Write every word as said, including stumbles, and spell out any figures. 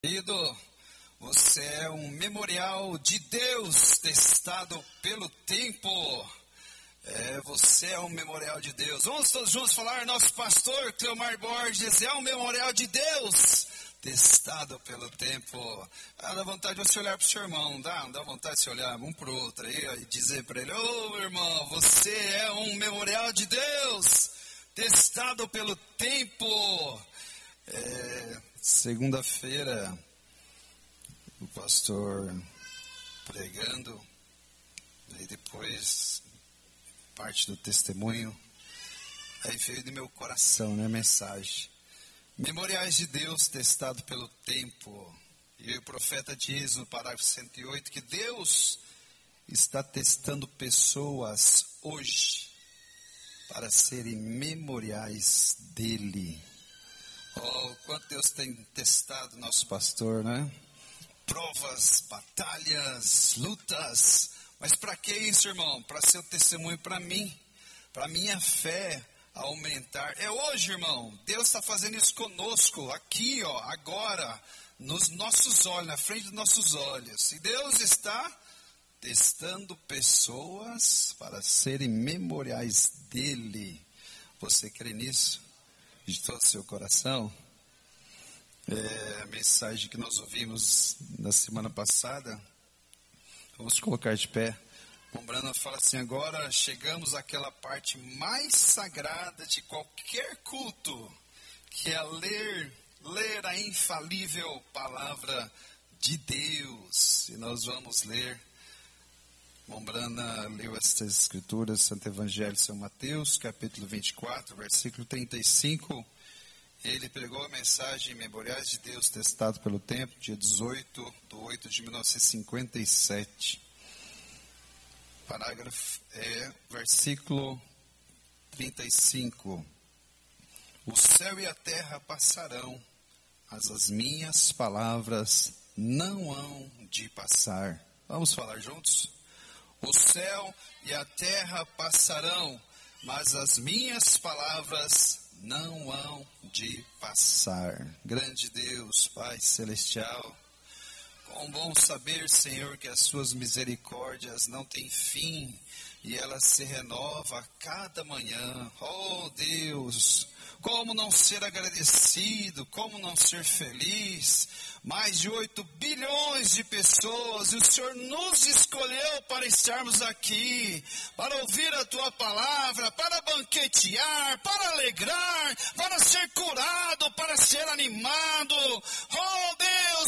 Querido, você é um memorial de Deus testado pelo tempo. É, você é um memorial de Deus. Vamos todos juntos falar, nosso pastor Cleomar Borges é um memorial de Deus testado pelo tempo. Ah, dá vontade de você olhar para o seu irmão, não dá? Não dá vontade de você olhar um para o outro aí, ó, e dizer para ele, ô oh, irmão, você é um memorial de Deus testado pelo tempo. É, segunda-feira, o pastor pregando, aí depois parte do testemunho, aí veio do meu coração, né, a mensagem. Memoriais de Deus testado pelo tempo. E o profeta diz no parágrafo cento e oito que Deus está testando pessoas hoje para serem memoriais dele. Oh, quanto Deus tem testado nosso pastor, né? Provas, batalhas, lutas. Mas para que isso, irmão? Para ser o testemunho para mim, para minha fé aumentar. É hoje, irmão. Deus está fazendo isso conosco, aqui, ó, agora, nos nossos olhos, na frente dos nossos olhos. E Deus está testando pessoas para serem memoriais dele. Você crê nisso? De todo o seu coração? É a mensagem que nós ouvimos na semana passada. Vamos colocar de pé. O Brana fala assim, agora chegamos àquela parte mais sagrada de qualquer culto, que é ler, ler a infalível palavra de Deus. E nós vamos ler. Mombrana leu estas escrituras, Santo Evangelho de São Mateus, capítulo vinte e quatro, versículo trinta e cinco. Ele pregou a mensagem Memoriais de Deus testado pelo tempo, dia dezoito de oito de mil novecentos e cinquenta e sete. Parágrafo, é, versículo trinta e cinco. O céu e a terra passarão, mas as minhas palavras não hão de passar. Vamos falar juntos? O céu e a terra passarão, mas as minhas palavras não hão de passar. Grande Deus, Pai Celestial, quão bom saber, Senhor, que as suas misericórdias não têm fim e elas se renovam a cada manhã. Oh Deus, como não ser agradecido, como não ser feliz. Mais de oito bilhões de pessoas, e o Senhor nos escolheu para estarmos aqui, para ouvir a Tua palavra, para banquetear, para alegrar, para ser curado, para ser animado. Oh